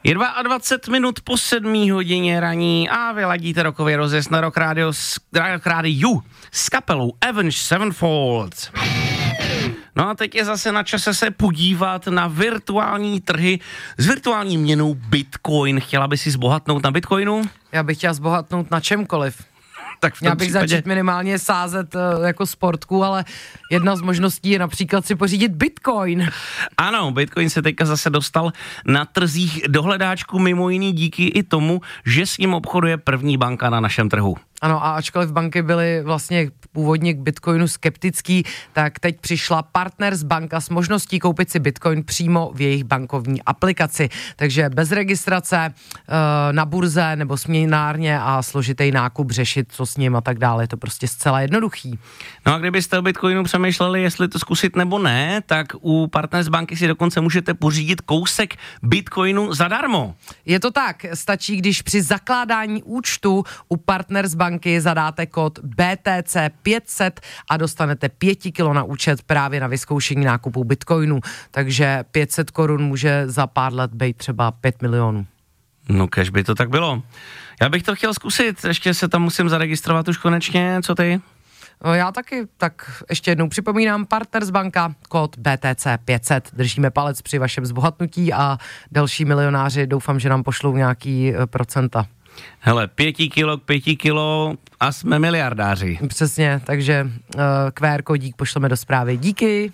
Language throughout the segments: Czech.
Je 22 minut po 7 hodině raní a vy ladíte rokový rozjezd na Rock Radio s kapelou Avenged Sevenfold. No a teď je zase na čase se podívat na virtuální trhy s virtuální měnou Bitcoin. Chtěla by si zbohatnout na Bitcoinu? Já bych chtěla zbohatnout na čemkoliv. Tak v tom Já bych případě... začít minimálně sázet jako sportku, ale jedna z možností je například si pořídit Bitcoin. Ano, Bitcoin se teďka zase dostal na trzích do hledáčku, mimo jiný díky i tomu, že s ním obchoduje první banka na našem trhu. Ano, a ačkoliv banky byly vlastně původně k Bitcoinu skeptický, tak teď přišla Partners banka s možností koupit si Bitcoin přímo v jejich bankovní aplikaci. Takže bez registrace na burze nebo směnárně a složitý nákup řešit, co s ním a tak dále. Je to prostě zcela jednoduchý. No a kdybyste o Bitcoinu přemýšleli, jestli to zkusit nebo ne, tak u Partners banky si dokonce můžete pořídit kousek Bitcoinu zadarmo. Je to tak, stačí, když při zakládání účtu u Partners banky zadáte kód BTC 500 a dostanete 5 kilo na účet právě na vyzkoušení nákupu Bitcoinu. Takže 500 korun může za pár let být třeba 5 milionů. No kež by to tak bylo. Já bych to chtěl zkusit, ještě se tam musím zaregistrovat už konečně, co ty? No já taky, tak ještě jednou připomínám, Partners banka, kód BTC 500. Držíme palec při vašem zbohatnutí a další milionáři doufám, že nám pošlou nějaký procenta. Hele, 5 kilo k 5 kilo a jsme miliardáři. Přesně, takže QR kódík pošleme do zprávy. Díky.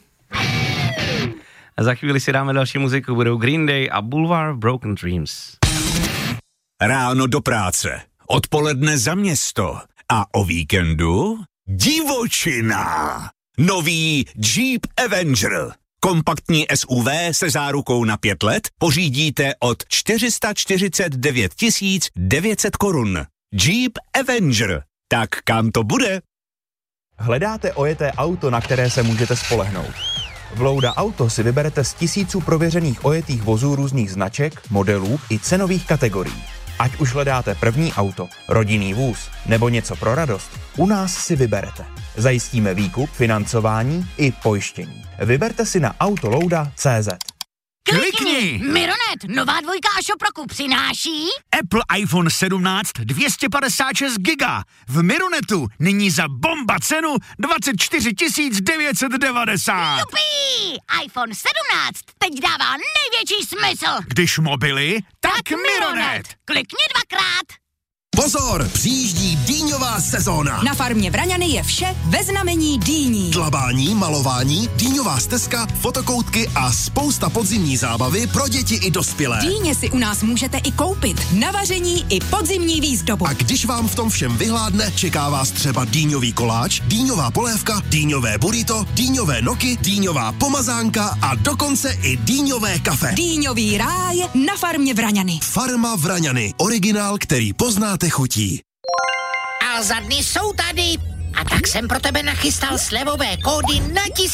A za chvíli si dáme další muziku, budou Green Day a Boulevard Broken Dreams. Ráno do práce, odpoledne za město a o víkendu divočina. Nový Jeep Avenger. Kompaktní SUV se zárukou na 5 let pořídíte od 449 900 korun. Jeep Avenger. Tak kam to bude? Hledáte ojeté auto, na které se můžete spolehnout. V Louda Auto si vyberete z tisíců prověřených ojetých vozů různých značek, modelů i cenových kategorií. Ať už hledáte první auto, rodinný vůz nebo něco pro radost, u nás si vyberete. Zajistíme výkup, financování i pojištění. Vyberte si na autolouda.cz. Klikni! Mironet, nová 2 Shop roku přináší Apple iPhone 17 256 giga. V Mironetu nyní za bomba cenu 24 990. Jupí! iPhone 17 teď dává největší smysl. Když mobily, tak Mironet. Klikni 2krát. Pozor, přijíždí dýňová sezóna. Na farmě Vraňany je vše ve znamení dýní. Dlabání, malování, dýňová stezka, fotokoutky a spousta podzimní zábavy pro děti i dospělé. Dýně si u nás můžete i koupit na vaření i podzimní výzdobu. A když vám v tom všem vyhládne, čeká vás třeba dýňový koláč, dýňová polévka, dýňové burrito, dýňové noky, dýňová pomazánka a dokonce i dýňové kafe. Dýňový ráj na farmě Vraňany. Farma Vraňany, originál, který poznáte chutí. A za dny jsou tady. A tak jsem pro tebe nachystal slevové kódy na